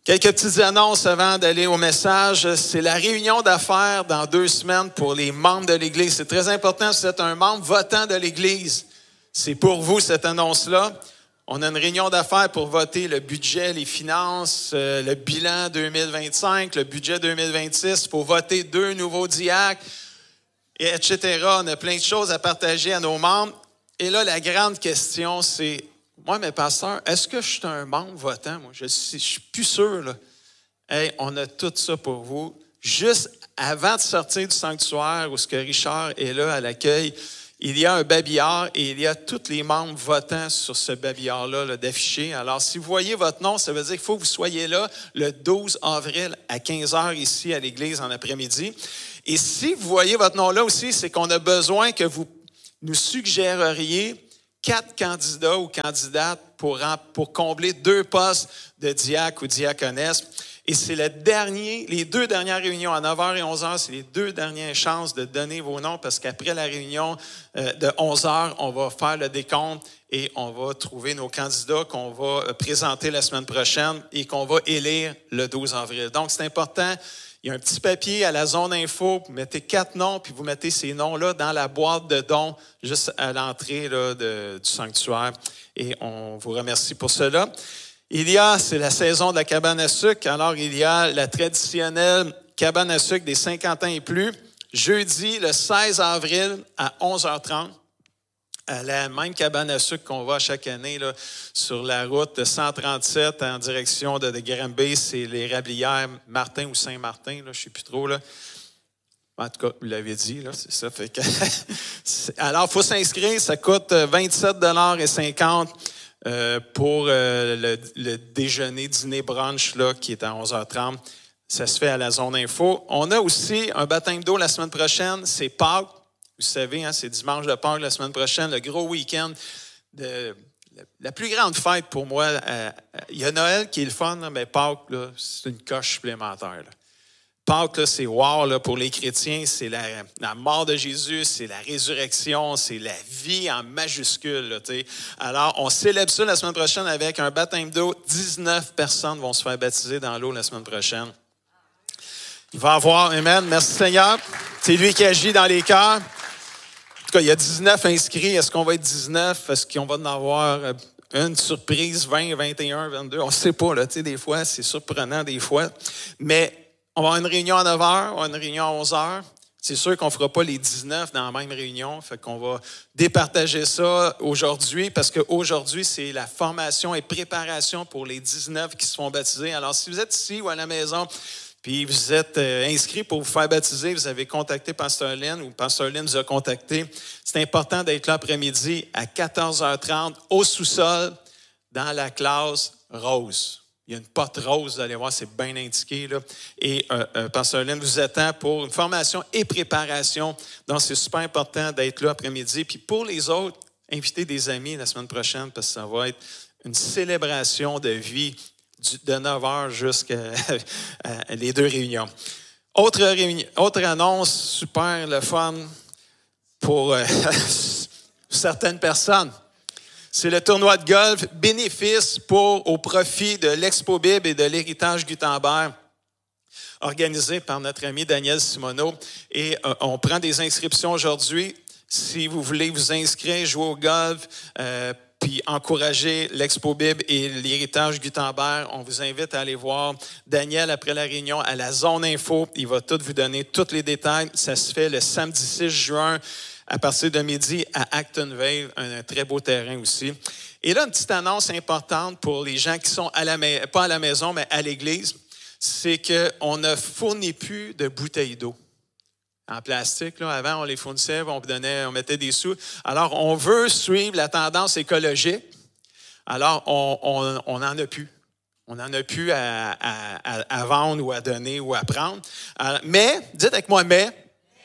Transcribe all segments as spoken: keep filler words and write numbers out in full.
Quelques petites annonces avant d'aller au message. C'est la réunion d'affaires dans deux semaines pour les membres de l'Église. C'est très important si vous êtes un membre votant de l'Église. C'est pour vous cette annonce-là. On a une réunion d'affaires pour voter le budget, les finances, euh, le bilan deux mille vingt-cinq, le budget deux mille vingt-six. Il faut voter deux nouveaux diacres, et et cetera. On a plein de choses à partager à nos membres. Et là, la grande question, c'est... Moi, mes pasteurs, est-ce que je suis un membre votant? Moi, je ne suis plus sûr. Là. Hey, on a tout ça pour vous. Juste avant de sortir du sanctuaire, où ce que Richard est là à l'accueil, il y a un babillard et il y a tous les membres votants sur ce babillard-là là, d'afficher. Alors, si vous voyez votre nom, ça veut dire qu'il faut que vous soyez là le douze avril à quinze heures ici à l'église en après-midi. Et si vous voyez votre nom là aussi, c'est qu'on a besoin que vous nous suggéreriez quatre candidats ou candidates pour, pour combler deux postes de diacre ou diaconesse. Et c'est le dernier, les deux dernières réunions à neuf heures et onze heures, c'est les deux dernières chances de donner vos noms parce qu'après la réunion euh, de onze heures, on va faire le décompte et on va trouver nos candidats qu'on va présenter la semaine prochaine et qu'on va élire le douze avril. Donc, c'est important. Il y a un petit papier à la zone info, vous mettez quatre noms, puis vous mettez ces noms-là dans la boîte de dons, juste à l'entrée là, de, du sanctuaire. Et on vous remercie pour cela. Il y a, c'est la saison de la cabane à sucre, alors il y a la traditionnelle cabane à sucre des cinquante ans et plus, jeudi le seize avril à onze heures trente. À la même cabane à sucre qu'on va chaque année là, sur la route cent trente-sept en direction de, de Granby, c'est l'érablière Martin ou Saint-Martin, là, je ne sais plus trop. Là. En tout cas, vous l'avez dit, là, c'est ça. Fait que alors, il faut s'inscrire, ça coûte vingt-sept dollars cinquante euh, pour euh, le, le déjeuner, dîner, brunch là, qui est à onze heures trente. Ça se fait à la zone info. On a aussi un baptême d'eau la semaine prochaine, c'est Pâques. Vous savez, hein, c'est dimanche de Pâques la semaine prochaine, le gros week-end. De, la, la plus grande fête pour moi, euh, il y a Noël qui est le fun, là, mais Pâques, là, c'est une coche supplémentaire. Là. Pâques, là, c'est wow là, pour les chrétiens, c'est la, la mort de Jésus, c'est la résurrection, c'est la vie en majuscule. Là, alors, on célèbre ça la semaine prochaine avec un baptême d'eau. dix-neuf personnes vont se faire baptiser dans l'eau la semaine prochaine. Il va y avoir, amen, merci Seigneur, c'est lui qui agit dans les cœurs. En tout cas, il y a dix-neuf inscrits. Est-ce qu'on va être dix-neuf? Est-ce qu'on va en avoir une surprise, vingt, vingt et un, vingt-deux? On ne sait pas. Là, des fois, c'est surprenant des fois. Mais on va avoir une réunion à neuf heures, on va avoir une réunion à onze heures. C'est sûr qu'on ne fera pas les dix-neuf dans la même réunion. Fait qu'on va départager ça aujourd'hui parce qu'aujourd'hui, c'est la formation et préparation pour les dix-neuf qui se font baptiser. Alors, si vous êtes ici ou à la maison, puis vous êtes euh, inscrit pour vous faire baptiser, vous avez contacté Pasteur Lynn ou Pasteur Lynn vous a contacté. C'est important d'être là après-midi à quatorze heures trente au sous-sol dans la classe rose. Il y a une porte rose, vous allez voir, c'est bien indiqué. Là. Et euh, euh, Pasteur Lynn vous attend pour une formation et préparation. Donc, c'est super important d'être là après-midi. Puis pour les autres, invitez des amis la semaine prochaine parce que ça va être une célébration de vie de neuf heures jusqu'à les deux réunions. Autre, réunion, autre annonce super le fun pour euh, certaines personnes. C'est le tournoi de golf bénéfice pour, au profit de l'Expo Bible et de l'Héritage Gutenberg, organisé par notre ami Daniel Simoneau. Et euh, on prend des inscriptions aujourd'hui. Si vous voulez vous inscrire, jouer au golf, euh, puis encourager l'Expo Bible et l'Héritage Gutenberg, on vous invite à aller voir Daniel après la réunion à la zone info. Il va tout vous donner tous les détails. Ça se fait le samedi six juin à partir de midi à Actonville, un, un très beau terrain aussi. Et là, une petite annonce importante pour les gens qui sont à la ma- pas à la maison, mais à l'église, c'est qu'on ne fournit plus de bouteilles d'eau. En plastique, là. Avant, on les fournissait, on, donnait, on mettait des sous. Alors, on veut suivre la tendance écologique. Alors, on n'en a plus. On n'en a plus à, à, à vendre ou à donner ou à prendre. Alors, mais, dites avec moi, mais,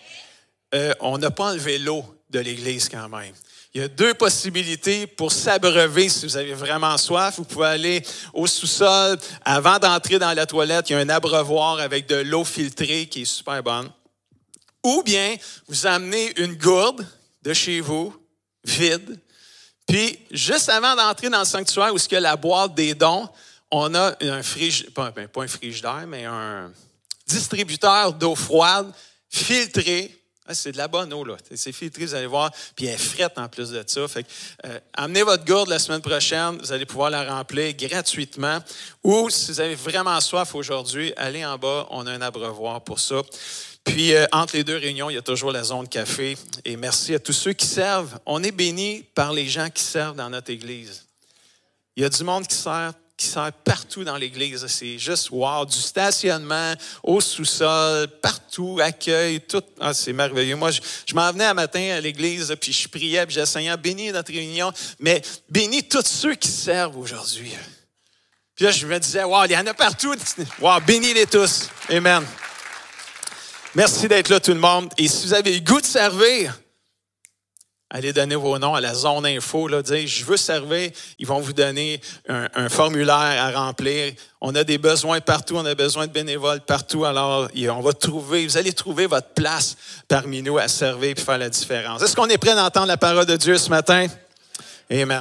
euh, on n'a pas enlevé l'eau de l'Église quand même. Il y a deux possibilités pour s'abreuver si vous avez vraiment soif. Vous pouvez aller au sous-sol. Avant d'entrer dans la toilette, il y a un abreuvoir avec de l'eau filtrée qui est super bonne. Ou bien, vous amenez une gourde de chez vous, vide, puis juste avant d'entrer dans le sanctuaire où il y a la boîte des dons, on a un frigidaire, pas, ben, pas un frigidaire, mais un distributeur d'eau froide filtrée. Ah, c'est de la bonne eau, là. C'est filtré, vous allez voir. Puis elle est frette en plus de ça. Fait que, euh, amenez votre gourde la semaine prochaine. Vous allez pouvoir la remplir gratuitement. Ou, si vous avez vraiment soif aujourd'hui, allez en bas. On a un abreuvoir pour ça. Puis, euh, entre les deux réunions, il y a toujours la zone café. Et merci à tous ceux qui servent. On est bénis par les gens qui servent dans notre Église. Il y a du monde qui sert qui sert partout dans l'Église. C'est juste, wow, du stationnement, au sous-sol, partout, accueil, tout. Ah, c'est merveilleux. Moi, je, je m'en venais un matin à l'Église, puis je priais, puis j'essayais, bénis notre réunion, mais bénis tous ceux qui servent aujourd'hui. Puis là, je me disais, wow, il y en a partout. Wow, bénis-les tous. Amen. Merci d'être là, tout le monde. Et si vous avez le goût de servir, allez donner vos noms à la zone info, là, dire « Je veux servir ». Ils vont vous donner un, un formulaire à remplir. On a des besoins partout, on a besoin de bénévoles partout. Alors, on va trouver, vous allez trouver votre place parmi nous à servir et faire la différence. Est-ce qu'on est prêt d'entendre la parole de Dieu ce matin? Amen.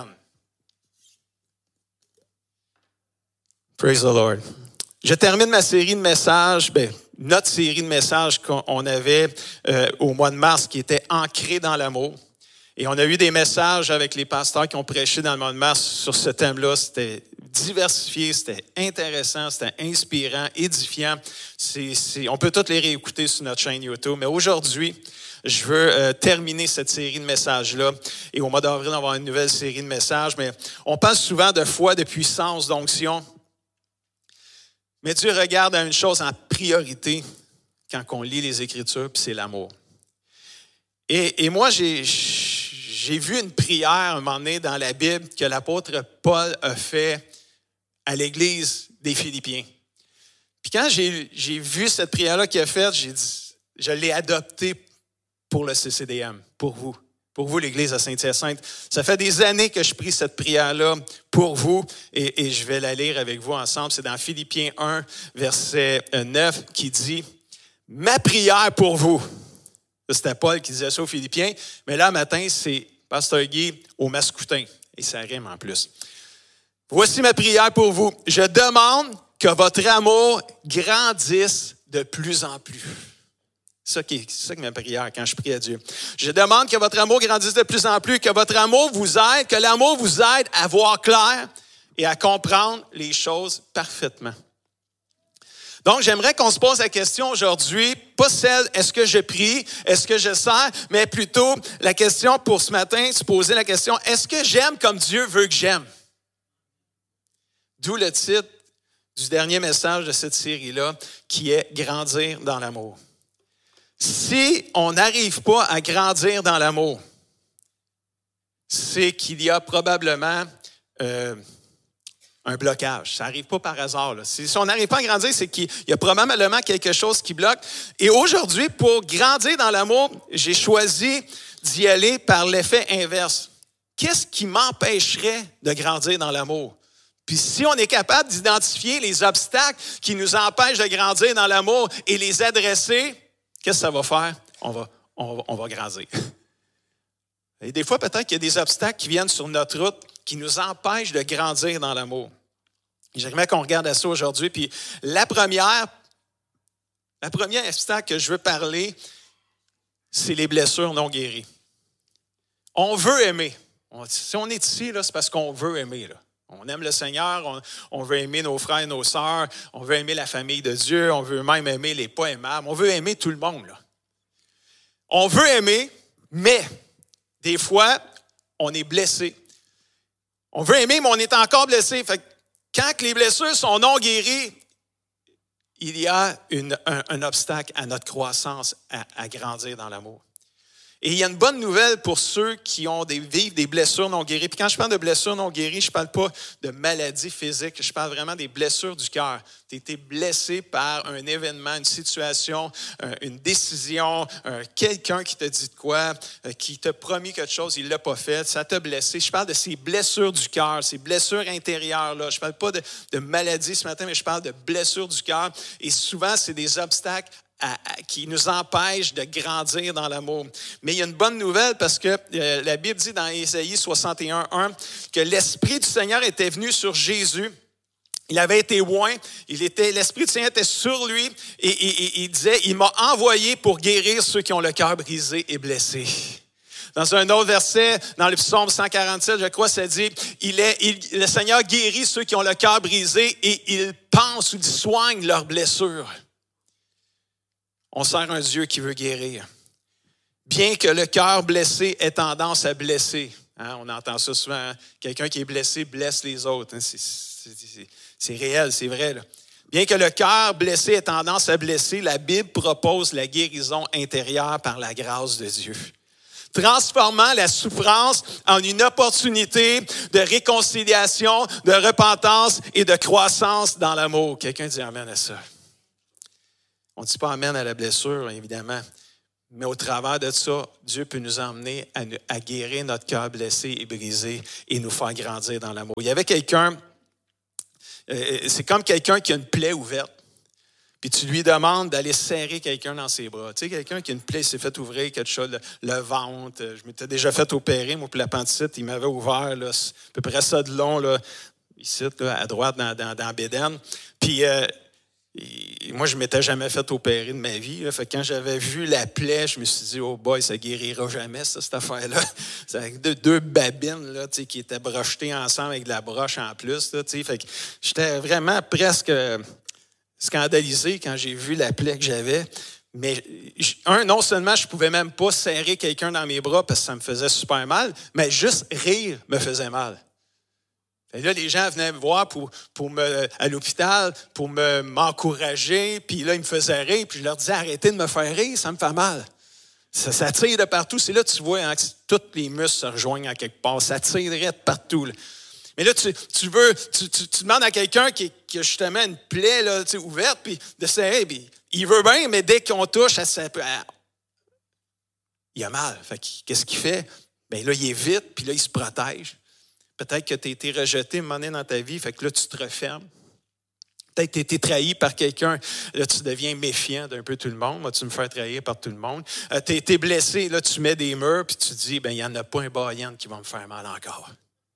Praise the Lord. Je termine ma série de messages, bien, notre série de messages qu'on avait euh, au mois de mars qui était ancrée dans l'amour. Et on a eu des messages avec les pasteurs qui ont prêché dans le mois de mars sur ce thème-là. C'était diversifié, c'était intéressant, c'était inspirant, édifiant. C'est, c'est, on peut tous les réécouter sur notre chaîne YouTube. Mais aujourd'hui, je veux euh, terminer cette série de messages-là. Et au mois d'avril, on va avoir une nouvelle série de messages. Mais on parle souvent de foi, de puissance, d'onction. Mais Dieu regarde à une chose en priorité quand on lit les Écritures, puis c'est l'amour. Et, et moi, j'ai... J'ai vu une prière un moment donné dans la Bible que l'apôtre Paul a fait à l'église des Philippiens. Puis quand j'ai, j'ai vu cette prière-là qu'il a faite, j'ai dit, je l'ai adoptée pour le C C D M, pour vous, pour vous l'église de Saint-Hyacinthe. Ça fait des années que je prie cette prière-là pour vous et, et je vais la lire avec vous ensemble. C'est dans Philippiens un, verset neuf, qui dit « Ma prière pour vous ». C'était Paul qui disait ça aux Philippiens, mais là, matin, c'est Pasteur Guy au Mascoutin, et ça rime en plus. Voici ma prière pour vous. Je demande que votre amour grandisse de plus en plus. C'est ça qui est, c'est ça qui est ma prière quand je prie à Dieu. Je demande que votre amour grandisse de plus en plus, que votre amour vous aide, que l'amour vous aide à voir clair et à comprendre les choses parfaitement. Donc, j'aimerais qu'on se pose la question aujourd'hui, pas celle « est-ce que je prie, est-ce que je sers », mais plutôt la question pour ce matin, se poser la question « est-ce que j'aime comme Dieu veut que j'aime » D'où le titre du dernier message de cette série-là, qui est « Grandir dans l'amour ». Si on n'arrive pas à grandir dans l'amour, c'est qu'il y a probablement... Euh, un blocage. Ça n'arrive pas par hasard. Là. Si on n'arrive pas à grandir, c'est qu'il y a probablement quelque chose qui bloque. Et aujourd'hui, pour grandir dans l'amour, j'ai choisi d'y aller par l'effet inverse. Qu'est-ce qui m'empêcherait de grandir dans l'amour? Puis si on est capable d'identifier les obstacles qui nous empêchent de grandir dans l'amour et les adresser, qu'est-ce que ça va faire? On va, on va, on va grandir. Et des fois, peut-être qu'il y a des obstacles qui viennent sur notre route qui nous empêchent de grandir dans l'amour. J'aimerais qu'on regarde à ça aujourd'hui. Puis la première, la première obstacle que je veux parler, c'est les blessures non guéries. On veut aimer. On, si on est ici, là, c'est parce qu'on veut aimer. Là. On aime le Seigneur, on, on veut aimer nos frères et nos sœurs, on veut aimer la famille de Dieu, on veut même aimer les pas aimables, on veut aimer tout le monde. Là. On veut aimer, mais des fois, on est blessé. On veut aimer, mais on est encore blessé. Fait que quand les blessures sont non guéries, il y a une, un, un obstacle à notre croissance, à, à grandir dans l'amour. Et il y a une bonne nouvelle pour ceux qui ont des, vivent des blessures non guéries. Puis quand je parle de blessures non guéries, je ne parle pas de maladies physiques, je parle vraiment des blessures du cœur. Tu as été blessé par un événement, une situation, une décision, quelqu'un qui t'a dit de quoi, qui t'a promis quelque chose, il ne l'a pas fait, ça t'a blessé. Je parle de ces blessures du cœur, ces blessures intérieures-là. Je ne parle pas de, de maladies ce matin, mais je parle de blessures du cœur. Et souvent, c'est des obstacles À, à, qui nous empêche de grandir dans l'amour. Mais il y a une bonne nouvelle parce que euh, la Bible dit dans Ésaïe soixante et un, un que l'Esprit du Seigneur était venu sur Jésus Il avait été oint, il était, l'Esprit du Seigneur était sur lui et, et, et il disait, il m'a envoyé pour guérir ceux qui ont le cœur brisé et blessé. Dans un autre verset, dans le psaume cent quarante-sept, je crois, ça dit, il est, il, le Seigneur guérit ceux qui ont le cœur brisé et il pense ou il soigne leurs blessures. On sert un Dieu qui veut guérir. Bien que le cœur blessé ait tendance à blesser. Hein, on entend ça souvent, hein? Quelqu'un qui est blessé blesse les autres. Hein? C'est, c'est, c'est, c'est réel, c'est vrai. Là. Bien que le cœur blessé ait tendance à blesser, la Bible propose la guérison intérieure par la grâce de Dieu. Transformant la souffrance en une opportunité de réconciliation, de repentance et de croissance dans l'amour. Quelqu'un dit amen à ça. On ne dit pas amen à la blessure, évidemment. Mais au travers de ça, Dieu peut nous emmener à, à guérir notre cœur blessé et brisé et nous faire grandir dans l'amour. Il y avait quelqu'un, euh, c'est comme quelqu'un qui a une plaie ouverte, puis tu lui demandes d'aller serrer quelqu'un dans ses bras. Tu sais, quelqu'un qui a une plaie, s'est fait ouvrir quelque chose, le, le ventre. Je m'étais déjà fait opérer, moi, pour l'appendicite, il m'avait ouvert là, à peu près ça de long, là, ici, là, à droite, dans, dans, dans Bédène. Puis... Euh, Et moi, je ne m'étais jamais fait opérer de ma vie. Là. Fait que quand j'avais vu la plaie, je me suis dit, oh boy, ça guérira jamais, ça, cette affaire-là. C'est avec deux, deux babines là, qui étaient brochetées ensemble avec de la broche en plus. Là, fait que j'étais vraiment presque scandalisé quand j'ai vu la plaie que j'avais. Mais, un, non seulement je ne pouvais même pas serrer quelqu'un dans mes bras parce que ça me faisait super mal, mais juste rire me faisait mal. Et là, les gens venaient me voir pour, pour me, à l'hôpital pour me, m'encourager. Puis là, ils me faisaient rire. Puis je leur disais, arrêtez de me faire rire, ça me fait mal. Ça, ça tire de partout. C'est là que tu vois hein, que tous les muscles se rejoignent en quelque part. Ça tirerait de partout. Là. Mais là, tu, tu veux, tu, tu, tu demandes à quelqu'un qui, qui a justement une plaie là, ouverte, puis de serrer. Puis il veut bien, mais dès qu'on touche, ça, ça, il a mal. Fait que, qu'est-ce qu'il fait? Bien là, il évite, puis là, il se protège. Peut-être que tu as été rejeté un moment donné dans ta vie, fait que là, tu te refermes. Peut-être que tu as été trahi par quelqu'un, là, tu deviens méfiant d'un peu tout le monde. Vas-tu me faire trahir par tout le monde? Euh, tu as été blessé, là, tu mets des murs, puis tu dis, bien, il n'y en a pas un baïen qui va me faire mal encore.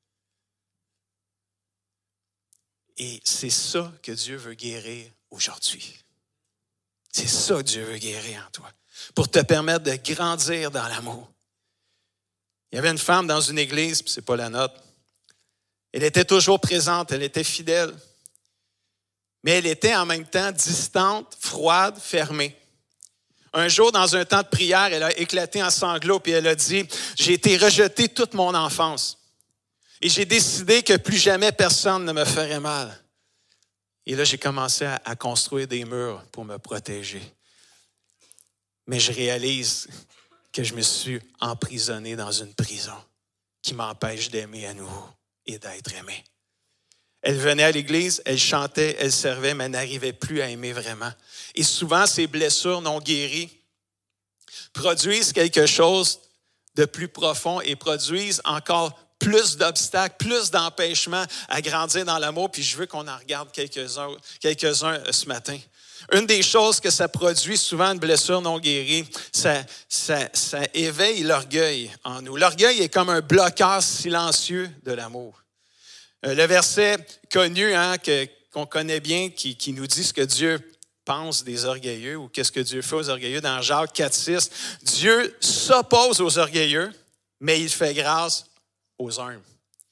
Et c'est ça que Dieu veut guérir aujourd'hui. C'est ça que Dieu veut guérir en toi, pour te permettre de grandir dans l'amour. Il y avait une femme dans une église, puis c'est pas la nôtre. Elle était toujours présente, elle était fidèle. Mais elle était en même temps distante, froide, fermée. Un jour, dans un temps de prière, elle a éclaté en sanglots et elle a dit, « J'ai été rejetée toute mon enfance et j'ai décidé que plus jamais personne ne me ferait mal. » Et là, j'ai commencé à, à construire des murs pour me protéger. Mais je réalise que je me suis emprisonné dans une prison qui m'empêche d'aimer à nouveau et d'être aimé. Elle venait à l'église, elle chantait, elle servait, mais elle n'arrivait plus à aimer vraiment. Et souvent, ces blessures non guéries produisent quelque chose de plus profond et produisent encore plus d'obstacles, plus d'empêchements à grandir dans l'amour. Puis je veux qu'on en regarde quelques-uns, quelques-uns ce matin. Une des choses que ça produit souvent, une blessure non guérie, ça, ça, ça éveille l'orgueil en nous. L'orgueil est comme un bloqueur silencieux de l'amour. Le verset connu, hein, que, qu'on connaît bien, qui, qui nous dit ce que Dieu pense des orgueilleux ou qu'est-ce que Dieu fait aux orgueilleux dans Jacques quatre six. Dieu s'oppose aux orgueilleux, mais il fait grâce aux humbles.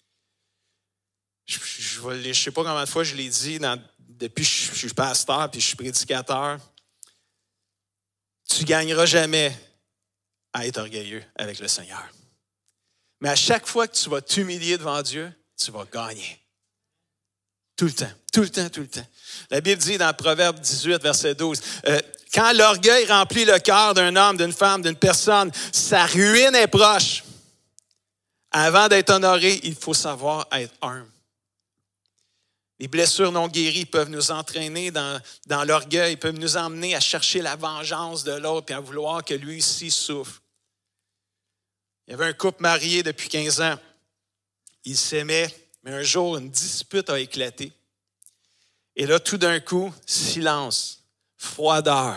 Je ne sais pas combien de fois je l'ai dit dans, depuis que je suis pasteur puis je suis prédicateur. Tu ne gagneras jamais à être orgueilleux avec le Seigneur. Mais à chaque fois que tu vas t'humilier devant Dieu, tu vas gagner. Tout le temps, tout le temps, tout le temps. La Bible dit dans Proverbe dix-huit, verset douze, euh, « Quand l'orgueil remplit le cœur d'un homme, d'une femme, d'une personne, sa ruine est proche. Avant d'être honoré, il faut savoir être humble. » Les blessures non guéries peuvent nous entraîner dans, dans l'orgueil, peuvent nous emmener à chercher la vengeance de l'autre et à vouloir que lui aussi souffre. Il y avait un couple marié depuis quinze ans. Ils s'aimaient, mais un jour, une dispute a éclaté. Et là, tout d'un coup, silence, froideur,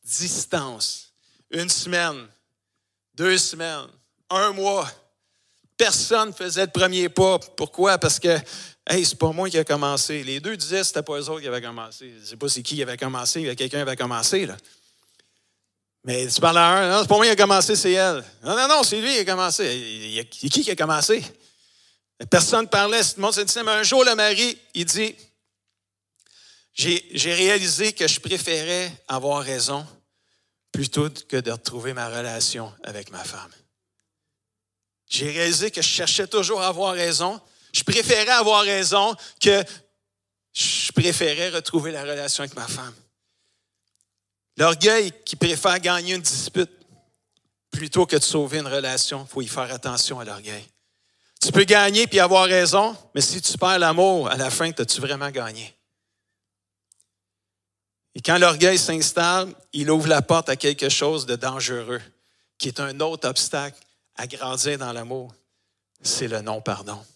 distance. Une semaine, deux semaines, un mois. Personne ne faisait le premier pas. Pourquoi? Parce que, hey, c'est pas moi qui a commencé. Les deux disaient que c'était pas eux autres qui avaient commencé. Je ne sais pas c'est qui avait commencé, il y a quelqu'un qui avait commencé, là. Mais tu parles à un, non, c'est pas moi qui a commencé, c'est elle. Non, non, non, c'est lui qui a commencé. C'est qui qui a commencé? Personne ne parlait, tout le monde se disait, mais un jour, le mari, il dit, j'ai, j'ai réalisé que je préférais avoir raison plutôt que de retrouver ma relation avec ma femme. J'ai réalisé que je cherchais toujours à avoir raison. Je préférais avoir raison que je préférais retrouver la relation avec ma femme. L'orgueil qui préfère gagner une dispute plutôt que de sauver une relation, il faut y faire attention à l'orgueil. Tu peux gagner puis avoir raison, mais si tu perds l'amour, à la fin, as-tu vraiment gagné? Et quand l'orgueil s'installe, il ouvre la porte à quelque chose de dangereux, qui est un autre obstacle à grandir dans l'amour. C'est le non-pardon.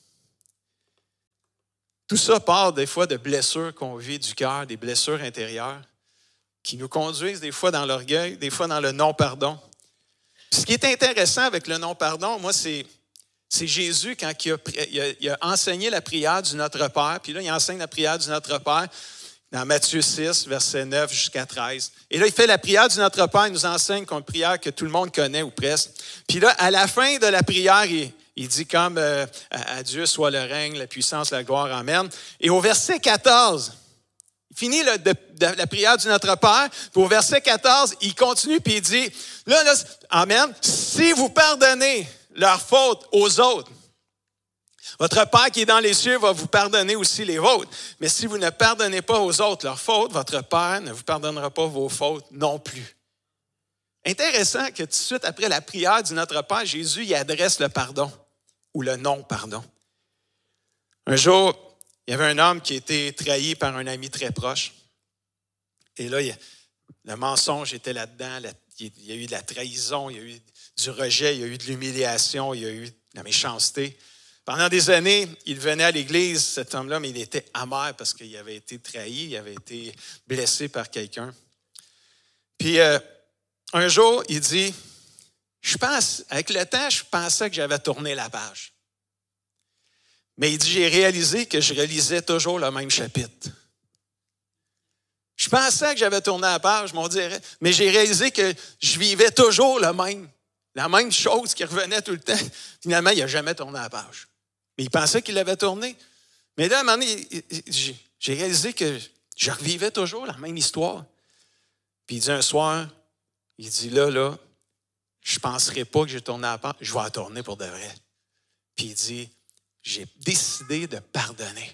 Tout ça part des fois de blessures qu'on vit du cœur, des blessures intérieures, qui nous conduisent des fois dans l'orgueil, des fois dans le non-pardon. Ce qui est intéressant avec le non-pardon, moi, c'est, c'est Jésus quand il a, il, a, il a enseigné la prière du Notre Père, puis là, il enseigne la prière du Notre Père dans Matthieu six, versets neuf jusqu'à treize. Et là, il fait la prière du Notre Père, il nous enseigne comme prière que tout le monde connaît ou presque. Puis là, à la fin de la prière, il, il dit comme euh, « À Dieu soit le règne, la puissance, la gloire, amen ». Et au verset quatorze, fini le, de, de la prière du Notre Père, puis au verset quatorze, il continue puis il dit, là, là, amen, si vous pardonnez leurs fautes aux autres, votre Père qui est dans les cieux va vous pardonner aussi les vôtres. Mais si vous ne pardonnez pas aux autres leurs fautes, votre Père ne vous pardonnera pas vos fautes non plus. Intéressant que tout de suite après la prière du Notre Père, Jésus y adresse le pardon ou le non-pardon. Un jour, il y avait un homme qui a été trahi par un ami très proche. Et là, il y a, le mensonge était là-dedans. La, il y a eu de la trahison, il y a eu du rejet, il y a eu de l'humiliation, il y a eu de la méchanceté. Pendant des années, il venait à l'église, cet homme-là, mais il était amer parce qu'il avait été trahi, il avait été blessé par quelqu'un. Puis, euh, un jour, il dit, je pense, avec le temps, je pensais que j'avais tourné la page. Mais il dit, j'ai réalisé que je relisais toujours le même chapitre. Je pensais que j'avais tourné la page, on dirait, mais j'ai réalisé que je vivais toujours le même, la même chose qui revenait tout le temps. Finalement, il n'a jamais tourné la page. Mais il pensait qu'il l'avait tourné. Mais là, à un moment donné, j'ai réalisé que je revivais toujours la même histoire. Puis il dit un soir, il dit là, là, je ne penserai pas que j'ai tourné la page, je vais la tourner pour de vrai. Puis il dit, j'ai décidé de pardonner.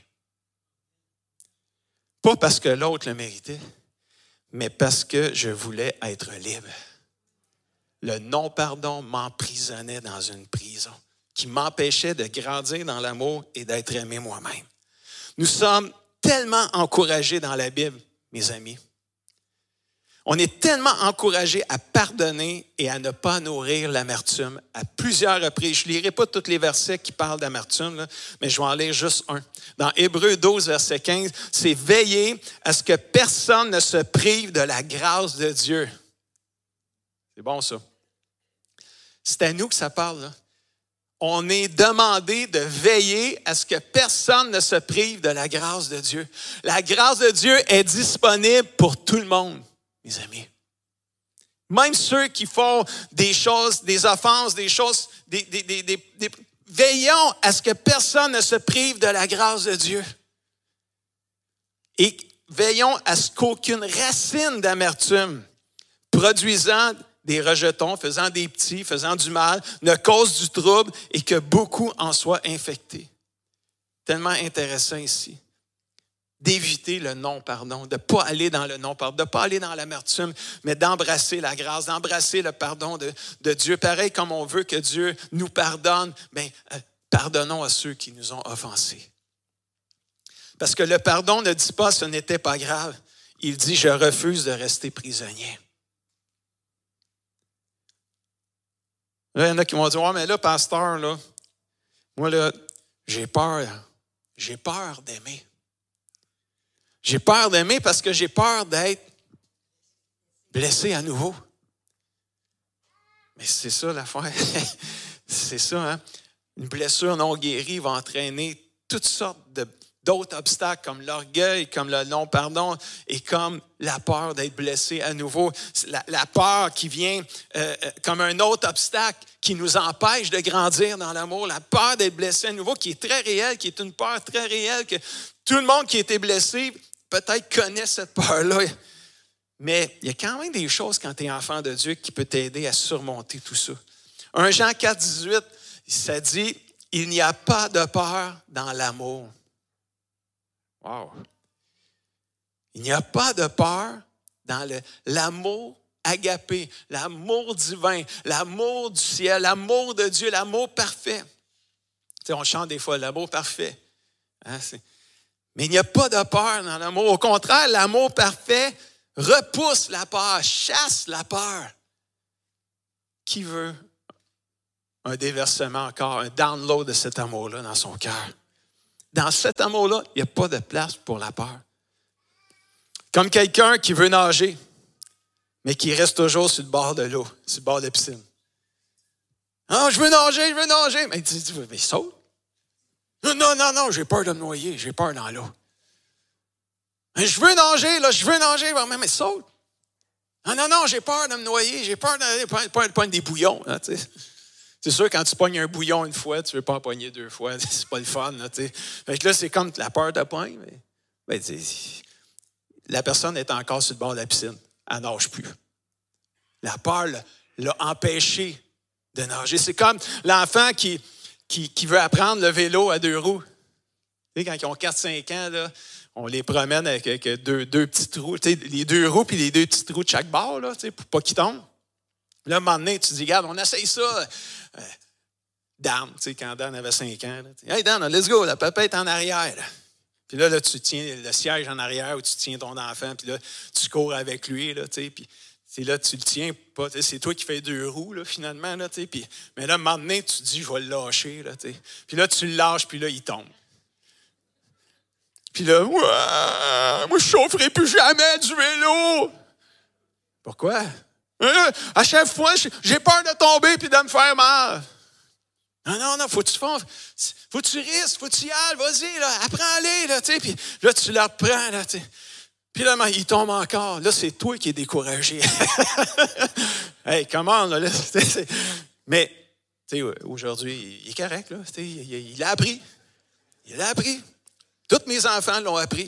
Pas parce que l'autre le méritait, mais parce que je voulais être libre. Le non-pardon m'emprisonnait dans une prison qui m'empêchait de grandir dans l'amour et d'être aimé moi-même. Nous sommes tellement encouragés dans la Bible, mes amis. On est tellement encouragés à pardonner et à ne pas nourrir l'amertume à plusieurs reprises. Je ne lirai pas tous les versets qui parlent d'amertume, là, mais je vais en lire juste un. Dans Hébreux douze, verset quinze, c'est « Veillez à ce que personne ne se prive de la grâce de Dieu. » C'est bon, ça. C'est à nous que ça parle, là. On est demandé de veiller à ce que personne ne se prive de la grâce de Dieu. La grâce de Dieu est disponible pour tout le monde, mes amis. Même ceux qui font des choses, des offenses, des choses, des, des, des, des, des... veillons à ce que personne ne se prive de la grâce de Dieu. Et veillons à ce qu'aucune racine d'amertume produisant des rejetons, faisant des petits, faisant du mal, ne cause du trouble et que beaucoup en soient infectés. Tellement intéressant ici. D'éviter le non-pardon, de ne pas aller dans le non-pardon, de ne pas aller dans l'amertume, mais d'embrasser la grâce, d'embrasser le pardon de, de Dieu. Pareil comme on veut que Dieu nous pardonne, bien, euh, pardonnons à ceux qui nous ont offensés. Parce que le pardon ne dit pas « ce n'était pas grave ». Il dit « je refuse de rester prisonnier ». Là, il y en a qui m'ont dit « ouais, mais là, pasteur, là, moi, là, j'ai peur, j'ai peur d'aimer. » J'ai peur d'aimer parce que j'ai peur d'être blessé à nouveau. Mais c'est ça l'affaire. C'est ça, hein? Une blessure non guérie va entraîner toutes sortes de, d'autres obstacles comme l'orgueil, comme le non-pardon et comme la peur d'être blessé à nouveau. La, la peur qui vient euh, comme un autre obstacle qui nous empêche de grandir dans l'amour. La peur d'être blessé à nouveau qui est très réelle, qui est une peur très réelle que tout le monde qui a été blessé peut-être connaît cette peur-là. Mais il y a quand même des choses quand tu es enfant de Dieu qui peut t'aider à surmonter tout ça. un Jean quatre, dix-huit, ça dit « Il n'y a pas de peur dans l'amour. » Wow! Il n'y a pas de peur dans le, l'amour agapé, l'amour divin, l'amour du ciel, l'amour de Dieu, l'amour parfait. Tu sais, on chante des fois l'amour parfait. Hein, c'est... Mais il n'y a pas de peur dans l'amour. Au contraire, l'amour parfait repousse la peur, chasse la peur. Qui veut un déversement encore, un download de cet amour-là dans son cœur? Dans cet amour-là, il n'y a pas de place pour la peur. Comme quelqu'un qui veut nager, mais qui reste toujours sur le bord de l'eau, sur le bord de la piscine. Ah, je veux nager, je veux nager. Mais il dit, mais saute. Non, non, non, non, j'ai peur de me noyer, j'ai peur dans l'eau. Mais je veux nager, là, je veux nager, mais, mais saute. Non, non, non, j'ai peur de me noyer, j'ai peur de pas, pas des bouillons. Là, tu sais. C'est sûr, quand tu pognes un bouillon une fois, tu ne veux pas en pogner deux fois. C'est pas le fun. Là, tu sais. Fait que là, c'est comme la peur de pogne. Mais, mais la personne est encore sur le bord de la piscine. Elle ne nage plus. La peur l'a, l'a empêché de nager. C'est comme l'enfant qui, qui, qui veut apprendre le vélo à deux roues. Tu sais, quand ils ont quatre cinq ans, là, on les promène avec, avec deux, deux petits trous. Tu sais, les deux roues puis les deux petits trous de chaque bord, là, tu sais, pour pas qu'ils tombent. Là, à un moment donné, tu dis, regarde, on essaye ça. Euh, Dan, tu sais, quand Dan avait cinq ans. Là, hey Dan, let's go, la papa est en arrière. Là. Puis là, là, tu tiens le siège en arrière où tu tiens ton enfant, puis là, tu cours avec lui, là, tu sais, puis c'est là, tu le tiens pas, c'est toi qui fais deux roues, là, finalement, là, tu sais, puis, mais là, à un moment donné, tu te dis, je vais le lâcher, là, tu sais. Puis là, tu le lâches, puis là, il tombe. Puis là, ouais, moi, je chaufferai plus jamais du vélo. Pourquoi? À chaque fois, j'ai peur de tomber puis de me faire mal. Non, non, non, faut que tu fasses, faut que tu risques, faut que tu y ailles, vas-y, là, apprends-les, là, tu sais, puis là, tu le reprends, là, tu sais. Puis là, il tombe encore. Là, c'est toi qui es découragé. Hey, comment, là, là c'est... Mais, tu sais, aujourd'hui, il est correct, là, tu sais, il, il a appris. Il a appris. Tous mes enfants l'ont appris.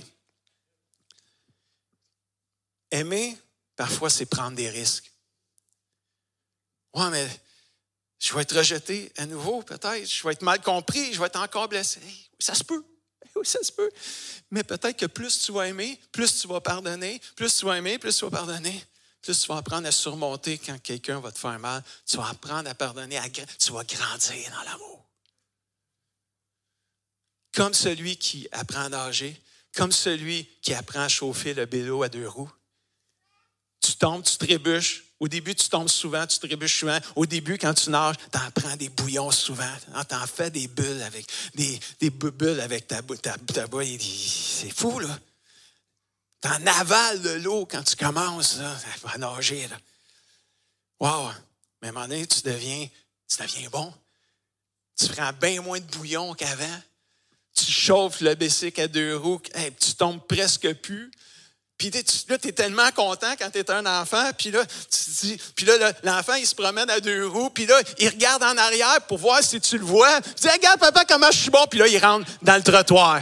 Aimer, parfois, c'est prendre des risques. Ouais, mais je vais être rejeté à nouveau, peut-être. Je vais être mal compris. Je vais être encore blessé. Hey, ça se peut. Oui, ça se peut. Mais peut-être que plus tu vas aimer, plus tu vas pardonner. Plus tu vas aimer, plus tu vas pardonner. Plus tu vas apprendre à surmonter quand quelqu'un va te faire mal. Tu vas apprendre à pardonner. À, tu vas grandir dans l'amour. Comme celui qui apprend à nager. Comme celui qui apprend à chauffer le vélo à deux roues. Tu tombes, tu trébuches. Au début, tu tombes souvent, tu trébuches souvent. Au début, quand tu nages, tu en prends des bouillons souvent. Tu en fais des bulles avec des, des bulles avec ta, ta, ta bouille. C'est fou, là. Tu en avales de l'eau quand tu commences là, à nager. Là. Wow! Mais à un moment donné, tu deviens, tu deviens bon. Tu prends bien moins de bouillon qu'avant. Tu chauffes le bicycle à deux roues. Hey, tu tombes presque plus. Puis là, tu es tellement content quand tu es un enfant. Puis là, tu dis, puis là, l'enfant, il se promène à deux roues. Puis là, il regarde en arrière pour voir si tu le vois. Tu dis, regarde, papa, comment je suis bon. Puis là, il rentre dans le trottoir.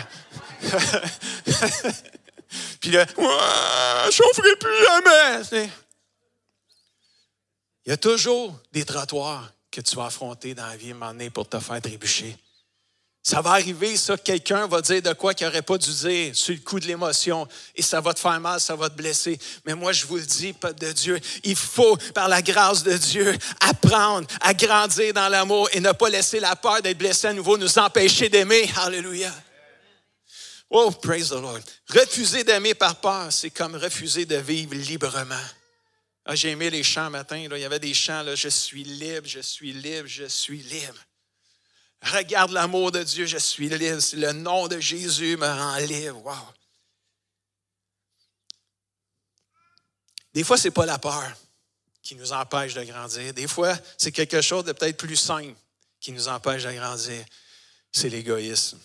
Puis là, ouais, je chaufferai plus jamais. Il y a toujours des trottoirs que tu vas affronter dans la vie à un moment donné pour te faire trébucher. Ça va arriver, ça, quelqu'un va dire de quoi qu'il n'aurait pas dû dire sur le coup de l'émotion et ça va te faire mal, ça va te blesser. Mais moi, je vous le dis, peuple de Dieu, il faut, par la grâce de Dieu, apprendre à grandir dans l'amour et ne pas laisser la peur d'être blessé à nouveau nous empêcher d'aimer. Alléluia. Oh, praise the Lord. Refuser d'aimer par peur, c'est comme refuser de vivre librement. Ah, j'ai aimé les chants matin, là. Il y avait des chants, là, je suis libre, je suis libre, je suis libre. Regarde l'amour de Dieu, je suis libre. Le nom de Jésus me rend libre. Wow. Des fois, ce n'est pas la peur qui nous empêche de grandir. Des fois, c'est quelque chose de peut-être plus simple qui nous empêche d'agrandir, c'est l'égoïsme.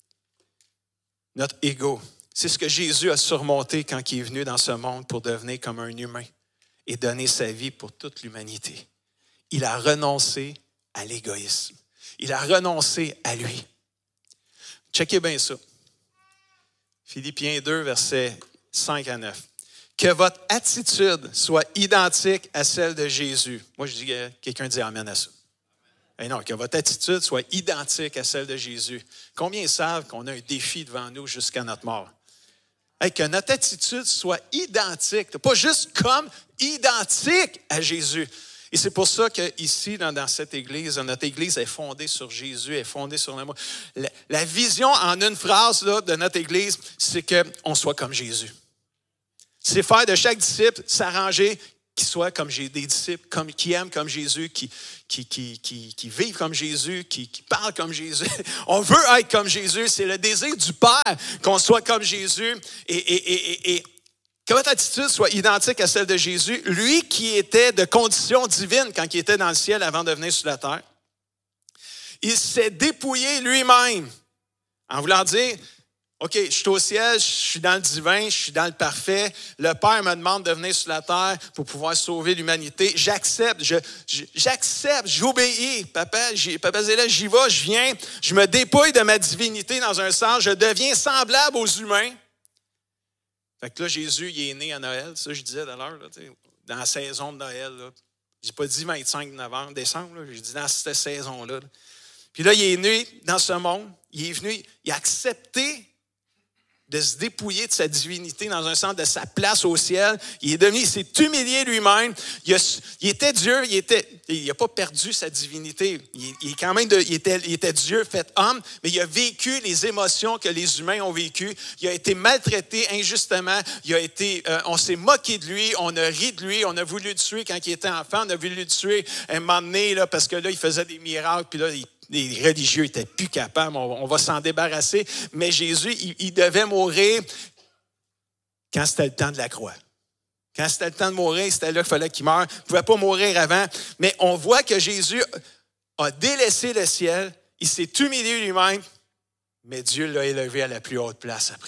Notre ego. C'est ce que Jésus a surmonté quand il est venu dans ce monde pour devenir comme un humain et donner sa vie pour toute l'humanité. Il a renoncé à l'égoïsme. Il a renoncé à lui. Checkez bien ça. Philippiens deux, versets cinq à neuf. Que votre attitude soit identique à celle de Jésus. Moi, je dis, quelqu'un dit amen à ça. Eh non, que votre attitude soit identique à celle de Jésus. Combien savent qu'on a un défi devant nous jusqu'à notre mort? Hey, que notre attitude soit identique, pas juste comme, identique à Jésus. Et c'est pour ça qu'ici, dans, dans cette église, notre église est fondée sur Jésus, est fondée sur l'amour. La, la vision en une phrase là, de notre église, c'est qu'on soit comme Jésus. C'est faire de chaque disciple s'arranger qu'il soit comme j'ai des disciples comme, qui aiment comme Jésus, qui, qui, qui, qui, qui vivent comme Jésus, qui, qui parlent comme Jésus. On veut être comme Jésus. C'est le désir du Père qu'on soit comme Jésus. Et, et, et, et, et que votre attitude soit identique à celle de Jésus, lui qui était de condition divine quand il était dans le ciel avant de venir sur la terre. Il s'est dépouillé lui-même en voulant dire, OK, je suis au ciel, je suis dans le divin, je suis dans le parfait. Le Père me demande de venir sur la terre pour pouvoir sauver l'humanité. J'accepte, je, je, j'accepte, j'obéis. Papa, j'y, Papa Zéla, j'y vais, je viens. Je me dépouille de ma divinité dans un sens. Je deviens semblable aux humains. Fait que là, Jésus, il est né à Noël. Ça, je disais tout à l'heure, là, dans la saison de Noël. Je n'ai pas dit vingt-cinq novembre, décembre. Là, j'ai dit dans cette saison-là. Puis là, il est né dans ce monde. Il est venu, il a accepté de se dépouiller de sa divinité dans un sens de sa place au ciel. Il est devenu, il s'est humilié lui-même. Il, a, il était Dieu, il était, il n'a pas perdu sa divinité. Il, il est quand même, de, il, était, il était Dieu fait homme, mais il a vécu les émotions que les humains ont vécues. Il a été maltraité injustement. Il a été, euh, on s'est moqué de lui, on a ri de lui, on a voulu le tuer quand il était enfant, on a voulu le tuer un moment donné là, parce que là, il faisait des miracles, puis là, il les religieux n'étaient plus capables, on, on va s'en débarrasser. Mais Jésus, il, il devait mourir quand c'était le temps de la croix. Quand c'était le temps de mourir, c'était là qu'il fallait qu'il meure. Il ne pouvait pas mourir avant. Mais on voit que Jésus a délaissé le ciel, il s'est humilié lui-même, mais Dieu l'a élevé à la plus haute place après.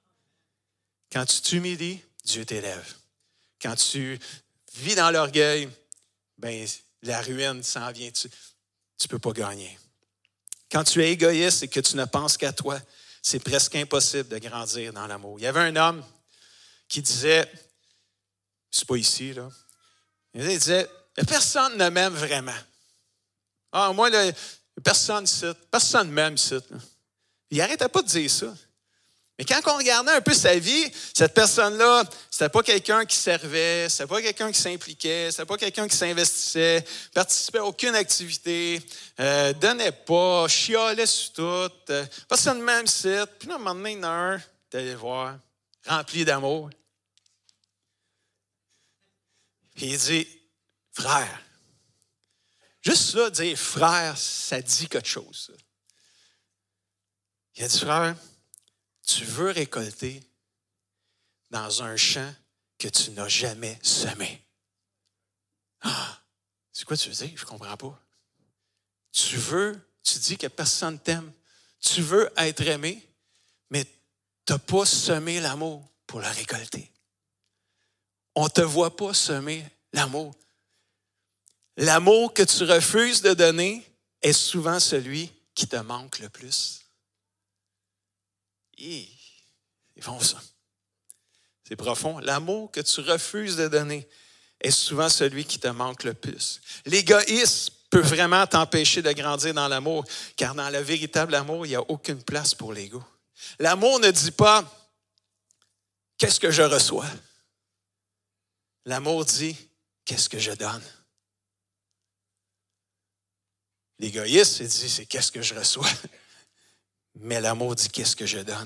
Quand tu t'humilies, Dieu t'élève. Quand tu vis dans l'orgueil, ben, la ruine s'en vient. Tu ne peux pas gagner. Quand tu es égoïste et que tu ne penses qu'à toi, c'est presque impossible de grandir dans l'amour. Il y avait un homme qui disait, c'est pas ici, là, il disait, personne ne m'aime vraiment. Ah, moi, là, personne ici, personne ne m'aime ici. Il n'arrêtait pas de dire ça. Mais quand on regardait un peu sa vie, cette personne-là, c'était pas quelqu'un qui servait, c'était pas quelqu'un qui s'impliquait, c'était pas quelqu'un qui s'investissait, participait à aucune activité, euh, donnait pas, chialait sur tout, euh, personne ne même site. Puis là, un moment donné, il y en a un, t'allais voir, rempli d'amour. Puis il dit, frère, juste là, dire frère, ça dit quelque chose. Ça. Il a dit, frère, tu veux récolter dans un champ que tu n'as jamais semé. Ah, c'est quoi tu veux dire? Je ne comprends pas. Tu veux, tu dis que personne t'aime. Tu veux être aimé, mais tu n'as pas semé l'amour pour le récolter. On ne te voit pas semer l'amour. L'amour que tu refuses de donner est souvent celui qui te manque le plus. C'est bon, ça. C'est profond. L'amour que tu refuses de donner est souvent celui qui te manque le plus. L'égoïsme peut vraiment t'empêcher de grandir dans l'amour, car dans le véritable amour, il n'y a aucune place pour l'ego. L'amour ne dit pas « qu'est-ce que je reçois ». L'amour dit « qu'est-ce que je donne ». L'égoïsme, il dit « c'est qu'est-ce que je reçois ». Mais l'amour dit qu'est-ce que je donne.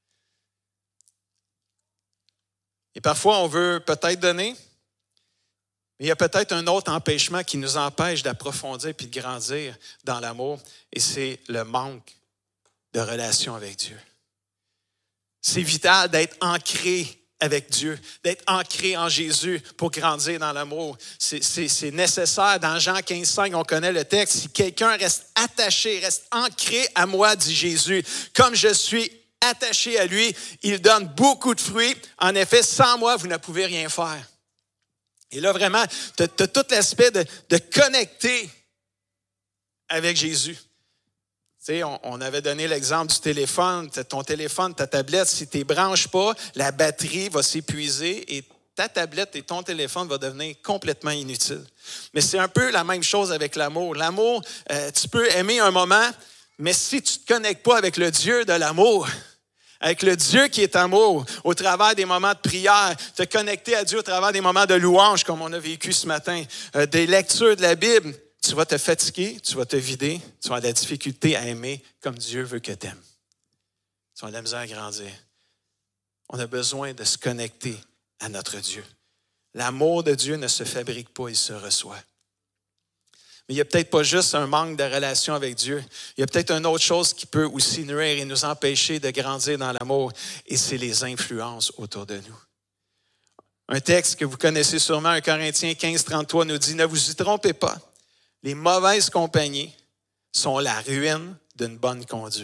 Et parfois, on veut peut-être donner, mais il y a peut-être un autre empêchement qui nous empêche d'approfondir et de grandir dans l'amour, et c'est le manque de relation avec Dieu. C'est vital d'être ancré avec Dieu, d'être ancré en Jésus pour grandir dans l'amour. C'est, c'est, c'est nécessaire. Dans Jean quinze cinq, on connaît le texte. Si quelqu'un reste attaché, reste ancré à moi, dit Jésus, comme je suis attaché à lui, il donne beaucoup de fruits. En effet, sans moi, vous ne pouvez rien faire. Et là, vraiment, tu as tout l'aspect de, de connecter avec Jésus. Tu sais, on, on avait donné l'exemple du téléphone. Ton téléphone, ta tablette, si tu ne les branches pas, la batterie va s'épuiser et ta tablette et ton téléphone vont devenir complètement inutiles. Mais c'est un peu la même chose avec l'amour. L'amour, euh, tu peux aimer un moment, mais si tu ne te connectes pas avec le Dieu de l'amour, avec le Dieu qui est amour, au travers des moments de prière, te connecter à Dieu au travers des moments de louange, comme on a vécu ce matin, euh, des lectures de la Bible, tu vas te fatiguer, tu vas te vider, tu vas avoir de la difficulté à aimer comme Dieu veut que tu aimes. Tu vas avoir de la misère à grandir. On a besoin de se connecter à notre Dieu. L'amour de Dieu ne se fabrique pas, il se reçoit. Mais il n'y a peut-être pas juste un manque de relation avec Dieu. Il y a peut-être une autre chose qui peut aussi nuire et nous empêcher de grandir dans l'amour, et c'est les influences autour de nous. Un texte que vous connaissez sûrement, un Corinthiens quinze trente-trois, nous dit « Ne vous y trompez pas, les mauvaises compagnies sont la ruine d'une bonne conduite. »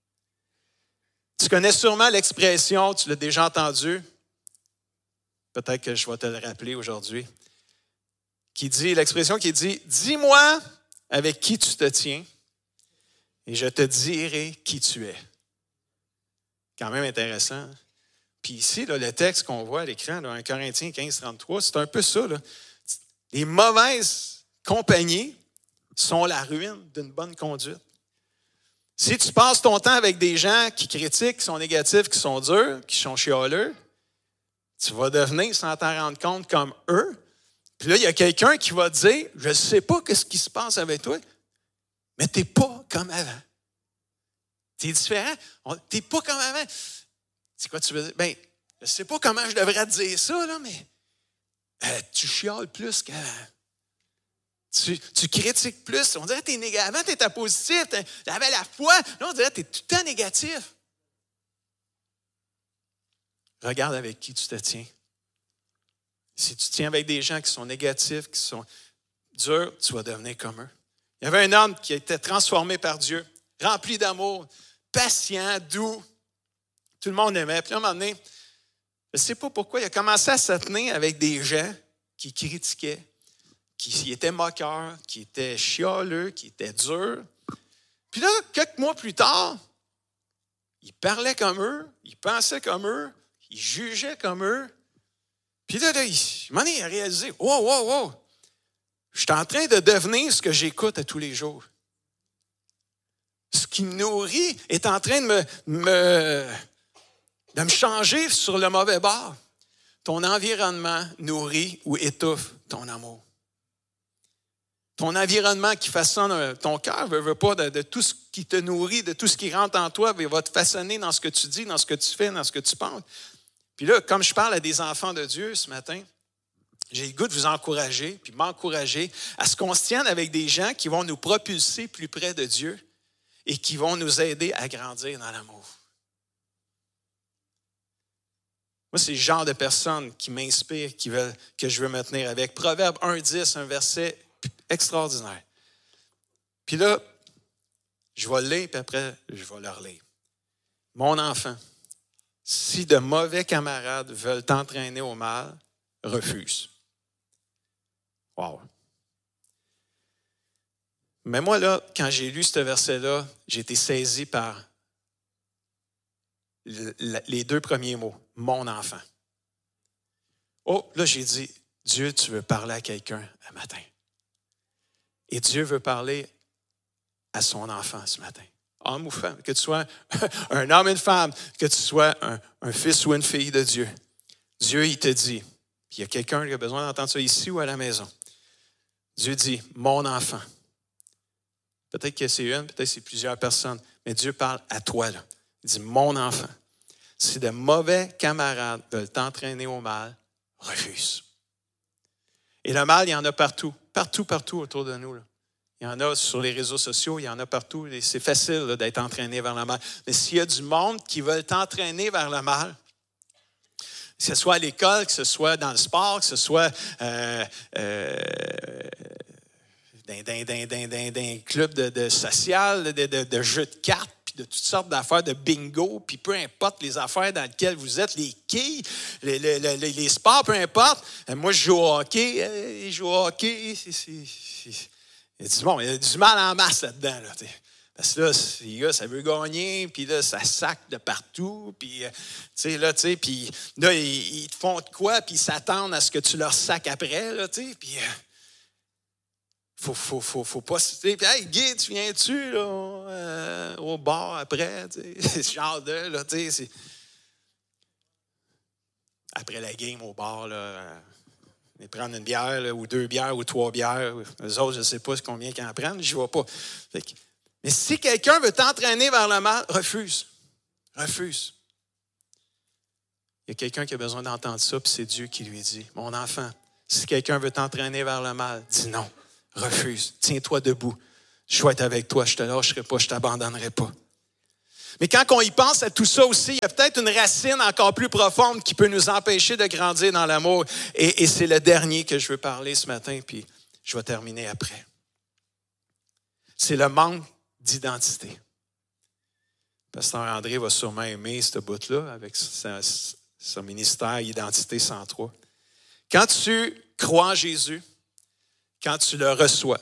Tu connais sûrement l'expression, tu l'as déjà entendu, peut-être que je vais te le rappeler aujourd'hui, qui dit, l'expression qui dit « Dis-moi avec qui tu te tiens et je te dirai qui tu es. » Quand même intéressant. Puis ici, là, le texte qu'on voit à l'écran, là, un Corinthiens quinze trente-trois, c'est un peu ça. Là. Les mauvaises compagnies sont la ruine d'une bonne conduite. Si tu passes ton temps avec des gens qui critiquent, qui sont négatifs, qui sont durs, qui sont chialeux, tu vas devenir, sans t'en rendre compte, comme eux. Puis là, il y a quelqu'un qui va te dire, je ne sais pas ce qui se passe avec toi, mais tu n'es pas comme avant. Tu es différent. Tu n'es pas comme avant. C'est quoi tu veux dire? Bien, je ne sais pas comment je devrais te dire ça, là, mais euh, tu chiales plus qu'avant. Tu, tu critiques plus. On dirait que tu es négatif. Avant, tu étais positif. Tu avais la foi. Là, on dirait que tu es tout le temps négatif. Regarde avec qui tu te tiens. Si tu tiens avec des gens qui sont négatifs, qui sont durs, tu vas devenir comme eux. Il y avait un homme qui a été transformé par Dieu, rempli d'amour, patient, doux. Tout le monde aimait. Puis à un moment donné, je ne sais pas pourquoi, il a commencé à se tenir avec des gens qui critiquaient, qui étaient moqueurs, qui étaient chialeux, qui étaient durs. Puis là, quelques mois plus tard, il parlait comme eux, il pensait comme eux, il jugeait comme eux. Puis là, là il, il a réalisé, wow, wow, wow, je suis en train de devenir ce que j'écoute à tous les jours. Ce qui me nourrit est en train de me, me, de me changer sur le mauvais bord. Ton environnement nourrit ou étouffe ton amour. Ton environnement qui façonne ton cœur, veut, veut pas de, de tout ce qui te nourrit, de tout ce qui rentre en toi, va te façonner dans ce que tu dis, dans ce que tu fais, dans ce que tu penses. Puis là, comme je parle à des enfants de Dieu ce matin, j'ai le goût de vous encourager, puis m'encourager à ce qu'on se tienne avec des gens qui vont nous propulser plus près de Dieu et qui vont nous aider à grandir dans l'amour. Moi, c'est le genre de personnes qui m'inspirent, qui veulent, que je veux me tenir avec. Proverbe un dix, un verset extraordinaire. Puis là, je vais le lire, puis après, je vais le relire. Mon enfant, si de mauvais camarades veulent t'entraîner au mal, refuse. Wow. Mais moi, là, quand j'ai lu ce verset-là, j'ai été saisi par le, les deux premiers mots. Mon enfant. Oh, là, j'ai dit, Dieu, tu veux parler à quelqu'un un matin. Et Dieu veut parler à son enfant ce matin. Homme ou femme, que tu sois un homme et une femme, que tu sois un, un fils ou une fille de Dieu. Dieu, il te dit, puis il y a quelqu'un qui a besoin d'entendre ça ici ou à la maison. Dieu dit, mon enfant. Peut-être que c'est une, peut-être que c'est plusieurs personnes, mais Dieu parle à toi, là. Il dit, mon enfant. Si de mauvais camarades veulent t'entraîner au mal, refuse. Et le mal, il y en a partout, partout, partout autour de nous, là. Il y en a sur les réseaux sociaux, il y en a partout. Et c'est facile là, d'être entraîné vers le mal. Mais s'il y a du monde qui veut t'entraîner vers le mal, Que ce soit à l'école, que ce soit dans le sport, que ce soit euh, euh, dans, dans, dans, dans, dans, dans un club de, de social, de, de, de jeux de cartes, puis de toutes sortes d'affaires, de bingo, puis peu importe les affaires dans lesquelles vous êtes, les quilles, les, les, les, les sports, peu importe. Moi, je joue au hockey, je joue au hockey, c'est, c'est, c'est, il y a du, bon, il y a du mal en masse là-dedans, là, t'sais. Parce que là, les gars, ça veut gagner, puis là, ça sac de partout, puis, tu sais, là, tu sais, puis là, ils, ils te font de quoi, puis ils s'attendent à ce que tu leur sacs après, là, tu sais, puis euh, faut, faut, faut, faut pas, tu sais, puis, hey, Guy, tu viens-tu, là, euh, au bar après, tu sais, c'est ce genre de, là, tu sais, c'est... Après la game au bar, là, euh, ils prennent une bière, là, ou deux bières, ou trois bières, eux autres, je ne sais pas combien qu'ils en prennent, je ne vois pas. Fait que, mais si quelqu'un veut t'entraîner vers le mal, refuse. Refuse. Il y a quelqu'un qui a besoin d'entendre ça, puis c'est Dieu qui lui dit, mon enfant, si quelqu'un veut t'entraîner vers le mal, dis non, refuse, tiens-toi debout. Je vais être avec toi, je ne te lâcherai pas, je ne t'abandonnerai pas. Mais quand on y pense à tout ça aussi, il y a peut-être une racine encore plus profonde qui peut nous empêcher de grandir dans l'amour. Et, et c'est le dernier que je veux parler ce matin, puis je vais terminer après. C'est le manque d'identité. Pasteur André va sûrement aimer ce bout-là avec son ministère Identité cent trois. Quand tu crois en Jésus, quand tu le reçois,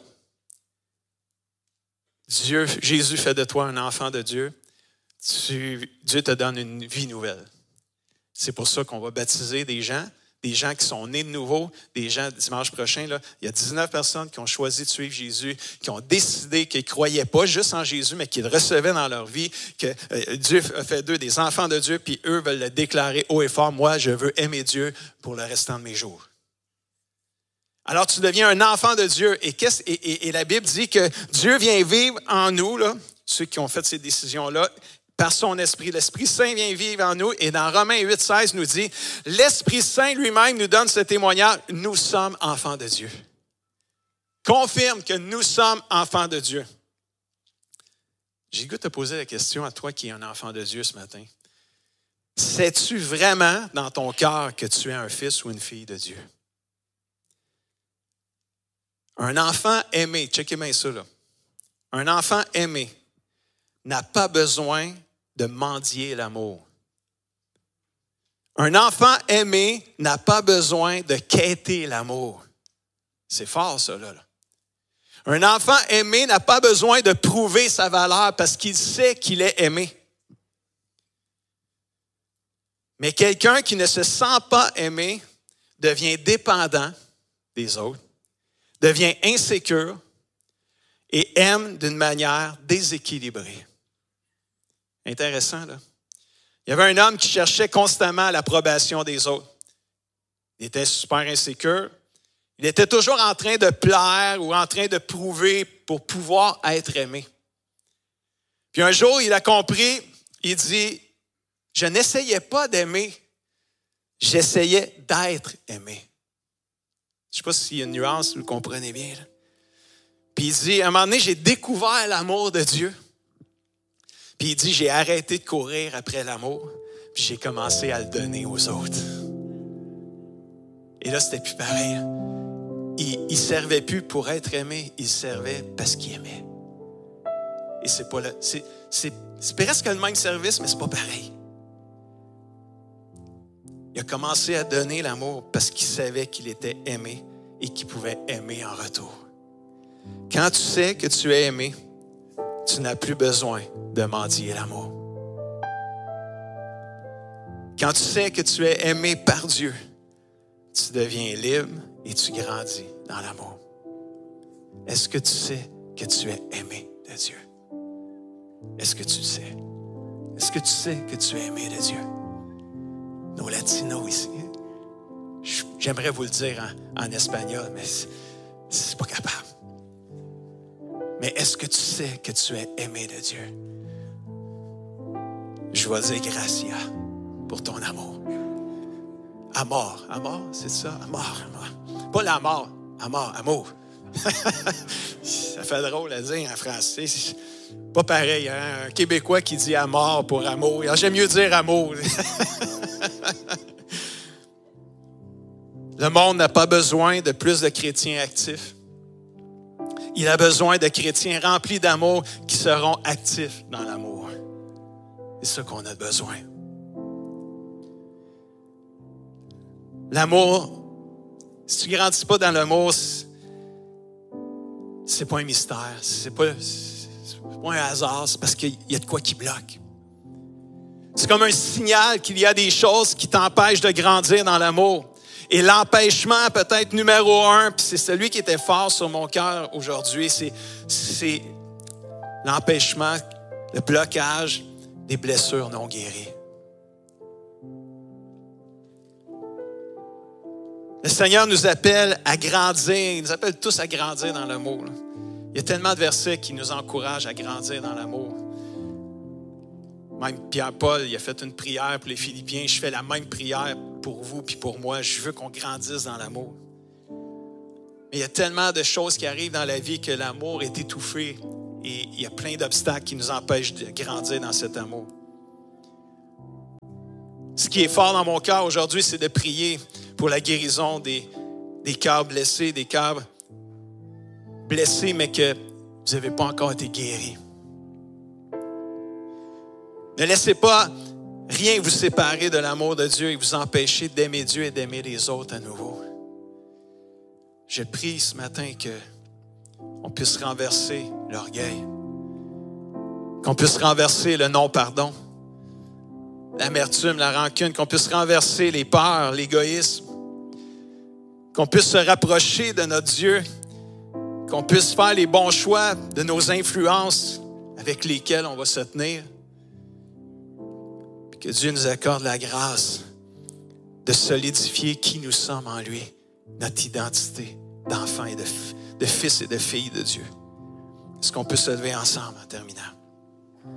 Dieu, Jésus fait de toi un enfant de Dieu, tu, Dieu te donne une vie nouvelle. C'est pour ça qu'on va baptiser des gens, des gens qui sont nés de nouveau, des gens, dimanche prochain, là, il y a dix-neuf personnes qui ont choisi de suivre Jésus, qui ont décidé qu'ils ne croyaient pas juste en Jésus, mais qu'ils le recevaient dans leur vie, que euh, Dieu a fait d'eux des enfants de Dieu, puis eux veulent le déclarer haut et fort, moi, je veux aimer Dieu pour le restant de mes jours. Alors, tu deviens un enfant de Dieu, et, et, et, et la Bible dit que Dieu vient vivre en nous, là, ceux qui ont fait ces décisions-là, par son esprit. L'Esprit Saint vient vivre en nous. Et dans Romains huit, seize nous dit, l'Esprit Saint lui-même nous donne ce témoignage, nous sommes enfants de Dieu. Confirme que nous sommes enfants de Dieu. J'ai le goût de te poser la question à toi qui es un enfant de Dieu ce matin. Sais-tu vraiment dans ton cœur que tu es un fils ou une fille de Dieu? Un enfant aimé, checkez bien ça là. Un enfant aimé n'a pas besoin de mendier l'amour. Un enfant aimé n'a pas besoin de quêter l'amour. C'est fort, ça, là. Un enfant aimé n'a pas besoin de prouver sa valeur parce qu'il sait qu'il est aimé. Mais quelqu'un qui ne se sent pas aimé devient dépendant des autres, devient insécure et aime d'une manière déséquilibrée. Intéressant, là. Il y avait un homme qui cherchait constamment l'approbation des autres. Il était super insécure. Il était toujours en train de plaire ou en train de prouver pour pouvoir être aimé. Puis un jour, il a compris, il dit, je n'essayais pas d'aimer, j'essayais d'être aimé. Je ne sais pas s'il y a une nuance, vous le comprenez bien, là. Puis il dit, à un moment donné, j'ai découvert l'amour de Dieu. Puis il dit, j'ai arrêté de courir après l'amour, puis j'ai commencé à le donner aux autres. Et là, c'était plus pareil. Il ne servait plus pour être aimé, il servait parce qu'il aimait. Et c'est pas le, c'est, c'est, c'est presque le même service, mais c'est pas pareil. Il a commencé à donner l'amour parce qu'il savait qu'il était aimé et qu'il pouvait aimer en retour. Quand tu sais que tu es aimé, tu n'as plus besoin de mendier l'amour. Quand tu sais que tu es aimé par Dieu, tu deviens libre et tu grandis dans l'amour. Est-ce que tu sais que tu es aimé de Dieu? Est-ce que tu le sais? Est-ce que tu sais que tu es aimé de Dieu? Nos latinos ici, j'aimerais vous le dire en, en espagnol, mais c'est, c'est pas capable. Mais est-ce que tu sais que tu es aimé de Dieu? Je vais dire gracia pour ton amour. Amor, amor, c'est ça? Amor, amor. Pas la mort, amor, amour. Ça fait drôle à dire en français. C'est pas pareil, hein? Un Québécois qui dit amour pour amour. Alors, j'aime mieux dire amour. Le monde n'a pas besoin de plus de chrétiens actifs. Il a besoin de chrétiens remplis d'amour qui seront actifs dans l'amour. C'est ça qu'on a besoin. L'amour, si tu ne grandis pas dans l'amour, c'est pas un mystère, c'est pas, c'est pas un hasard, c'est parce qu'il y a de quoi qui bloque. C'est comme un signal qu'il y a des choses qui t'empêchent de grandir dans l'amour. Et l'empêchement peut-être numéro un, puis c'est celui qui était fort sur mon cœur aujourd'hui, c'est, c'est l'empêchement, le blocage des blessures non guéries. Le Seigneur nous appelle à grandir, il nous appelle tous à grandir dans l'amour. Il y a tellement de versets qui nous encouragent à grandir dans l'amour. Même Pierre-Paul, il a fait une prière pour les Philippiens. Je fais la même prière pour vous puis pour moi. Je veux qu'on grandisse dans l'amour. Mais il y a tellement de choses qui arrivent dans la vie que l'amour est étouffé. Et il y a plein d'obstacles qui nous empêchent de grandir dans cet amour. Ce qui est fort dans mon cœur aujourd'hui, c'est de prier pour la guérison des, des cœurs blessés, des cœurs blessés, mais que vous n'avez pas encore été guéris. Ne laissez pas rien vous séparer de l'amour de Dieu et vous empêcher d'aimer Dieu et d'aimer les autres à nouveau. Je prie ce matin qu'on puisse renverser l'orgueil, qu'on puisse renverser le non-pardon, l'amertume, la rancune, qu'on puisse renverser les peurs, l'égoïsme, qu'on puisse se rapprocher de notre Dieu, qu'on puisse faire les bons choix de nos influences avec lesquelles on va se tenir. Que Dieu nous accorde la grâce de solidifier qui nous sommes en lui, notre identité d'enfants et de, de fils et de filles de Dieu. Est-ce qu'on peut se lever ensemble en terminant?